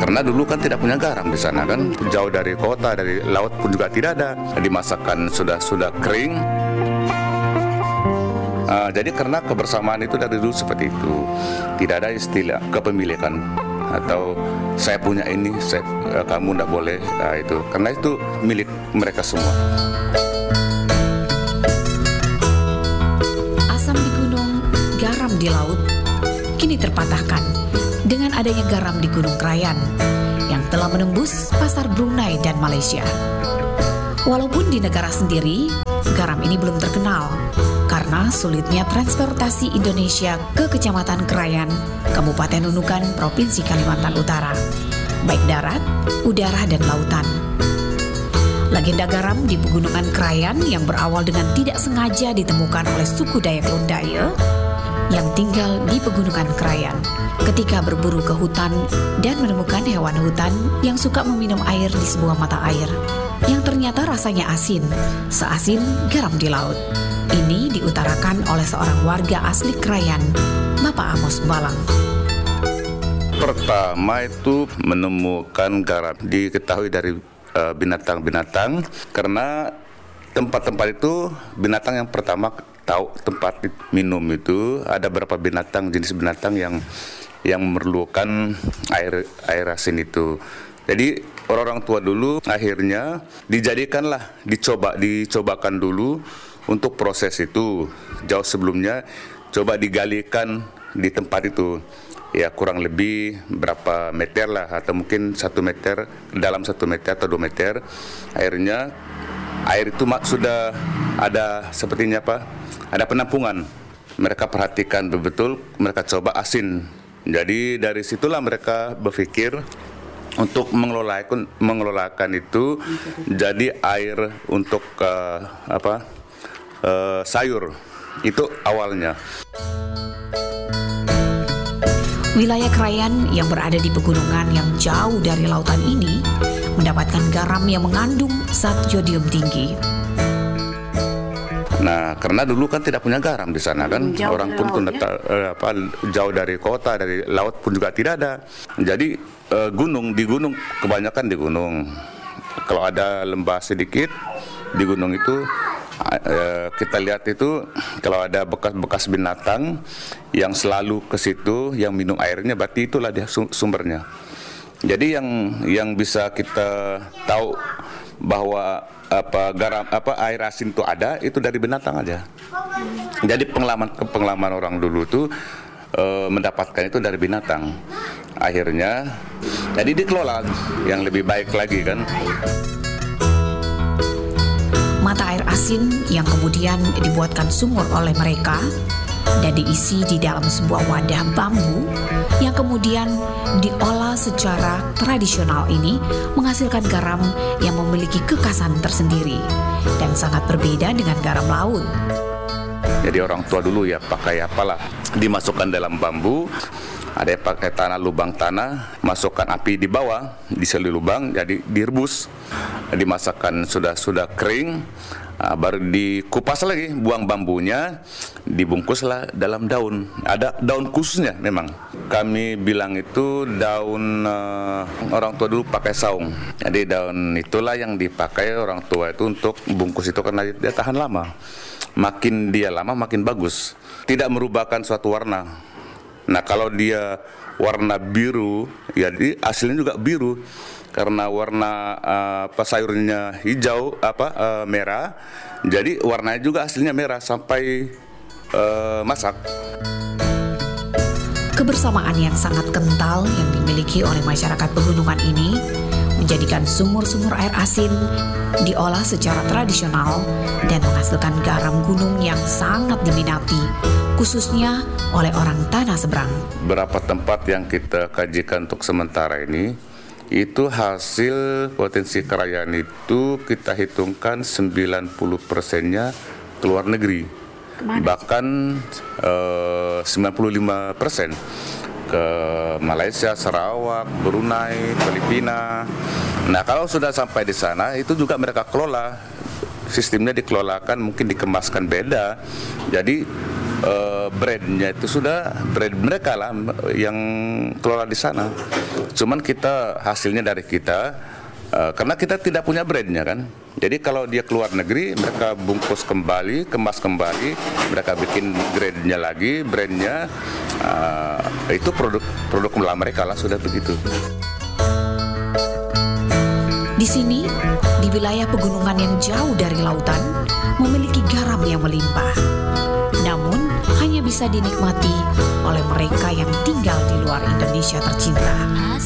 Karena dulu kan tidak punya garam di sana kan, jauh dari kota, dari laut pun juga tidak ada. Dimasakkan sudah kering. Jadi karena kebersamaan itu dari dulu seperti itu, tidak ada istilah kepemilikan atau saya punya ini, kamu tidak boleh. Itu karena itu milik mereka semua. Asam di gunung, garam di laut, kini terpatahkan dengan adanya garam di Gunung Krayan yang telah menembus pasar Brunei dan Malaysia. Walaupun di negara sendiri, garam ini belum terkenal karena sulitnya transportasi Indonesia ke Kecamatan Krayan, Kabupaten Nunukan, Provinsi Kalimantan Utara, baik darat, udara, dan lautan. Legenda garam di Pegunungan Krayan yang berawal dengan tidak sengaja ditemukan oleh suku Dayak Lundaya yang tinggal di Pegunungan Krayan ketika berburu ke hutan dan menemukan hewan hutan yang suka meminum air di sebuah mata air yang ternyata rasanya asin, seasin garam di laut. Ini diutarakan oleh seorang warga asli Krayan, Bapak Amos Balang. Pertama itu menemukan garam diketahui dari binatang-binatang, karena tempat-tempat itu binatang yang pertama tahu tempat minum itu ada beberapa binatang, jenis binatang yang memerlukan air asin itu. Jadi orang-orang tua dulu akhirnya dicobakan dulu untuk proses itu. Jauh sebelumnya coba digalikan di tempat itu. Ya kurang lebih berapa meter lah, atau mungkin 1 meter, dalam 1 meter atau 2 meter. Akhirnya air itu sudah ada sepertinya ada penampungan. Mereka perhatikan betul, mereka coba asin. Jadi dari situlah mereka berpikir untuk mengelolakan itu jadi air untuk sayur. Itu awalnya. Wilayah Krayan yang berada di pegunungan yang jauh dari lautan ini mendapatkan garam yang mengandung zat yodium tinggi. Nah, karena dulu kan tidak punya garam di sana kan, orang pun jauh dari kota, dari laut pun juga tidak ada. Jadi di gunung kebanyakan di gunung. Kalau ada lembah sedikit di gunung itu kita lihat itu kalau ada bekas-bekas binatang yang selalu ke situ, yang minum airnya, berarti itulah dia sumbernya. Jadi yang bisa kita tahu bahwa air asin itu ada itu dari binatang aja. Jadi pengalaman orang dulu tuh mendapatkan itu dari binatang. Akhirnya jadi dikelola yang lebih baik lagi kan. Mata air asin yang kemudian dibuatkan sumur oleh mereka dan diisi di dalam sebuah wadah bambu yang kemudian diolah secara tradisional ini menghasilkan garam yang memiliki kekhasan tersendiri dan sangat berbeda dengan garam laut. Jadi orang tua dulu ya pakai dimasukkan dalam bambu, ada yang pakai lubang tanah, masukkan api di bawah, diseli lubang, jadi direbus, dimasakkan sudah kering, baru dikupas lagi, buang bambunya, dibungkuslah dalam daun. Ada daun khususnya memang. Kami bilang itu daun, orang tua dulu pakai saung. Jadi daun itulah yang dipakai orang tua itu untuk bungkus itu karena dia tahan lama. Makin dia lama makin bagus. Tidak merubahkan suatu warna. Nah kalau dia warna biru, ya hasilnya juga biru. Karena warna sayurnya hijau merah, jadi warnanya juga hasilnya merah sampai masak. Kebersamaan yang sangat kental yang dimiliki oleh masyarakat pegunungan ini menjadikan sumur-sumur air asin diolah secara tradisional dan menghasilkan garam gunung yang sangat diminati, khususnya oleh orang tanah seberang. Berapa tempat yang kita kajikan untuk sementara ini, itu hasil potensi Krayan itu kita hitungkan 90%-nya ke luar negeri. Bahkan 95% ke Malaysia, Sarawak, Brunei, Filipina. Nah kalau sudah sampai di sana itu juga mereka kelola, sistemnya dikelolakan, mungkin dikemaskan beda. Jadi brandnya itu sudah brand mereka lah yang kelola di sana. Cuman kita hasilnya dari kita, karena kita tidak punya brandnya kan. Jadi kalau dia keluar negeri, mereka bungkus kembali, kemas kembali, mereka bikin brandnya lagi, brandnya itu produk mereka lah, sudah begitu. Di sini, di wilayah pegunungan yang jauh dari lautan, memiliki garam yang melimpah. Namun, hanya bisa dinikmati oleh mereka yang tinggal di luar Indonesia tercinta.